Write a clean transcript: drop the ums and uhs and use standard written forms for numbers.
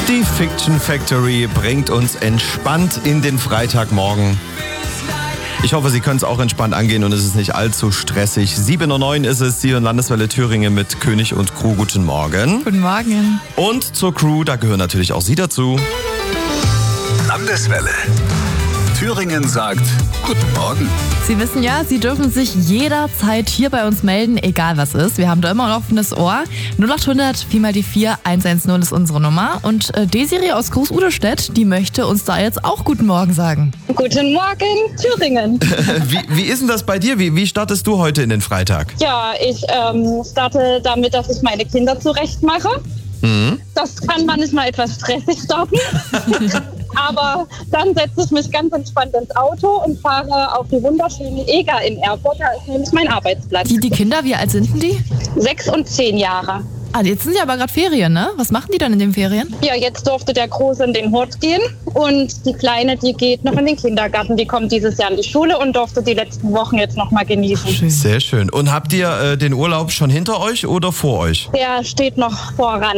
Die Fiction Factory bringt uns entspannt in den Freitagmorgen. Ich hoffe, Sie können es auch entspannt angehen und es ist nicht allzu stressig. 7:09 Uhr ist es, Sie und Landeswelle Thüringen mit König und Crew. Guten Morgen. Guten Morgen. Und zur Crew, da gehören natürlich auch Sie dazu. Landeswelle. Thüringen sagt Guten Morgen. Sie wissen ja, Sie dürfen sich jederzeit hier bei uns melden, egal was ist. Wir haben da immer ein offenes Ohr. 0800 4 mal die 4 110 ist unsere Nummer. Und Desiree aus Groß-Udelstedt, die möchte uns da jetzt auch Guten Morgen sagen. Guten Morgen, Thüringen. Wie ist denn das bei dir? Wie startest du heute in den Freitag? Ja, ich starte damit, dass ich meine Kinder zurechtmache. Das kann manchmal etwas stressig starten. Aber dann setze ich mich ganz entspannt ins Auto und fahre auf die wunderschöne EGA in Erfurt. Da ist nämlich mein Arbeitsplatz. Die Kinder, wie alt sind denn die? 6 und 10 Jahre. Ah, jetzt sind ja aber gerade Ferien, ne? Was machen die dann in den Ferien? Ja, jetzt durfte der Große in den Hort gehen und die Kleine, die geht noch in den Kindergarten. Die kommt dieses Jahr in die Schule und durfte die letzten Wochen jetzt noch mal genießen. Schön. Sehr schön. Und habt ihr den Urlaub schon hinter euch oder vor euch? Der steht noch voran.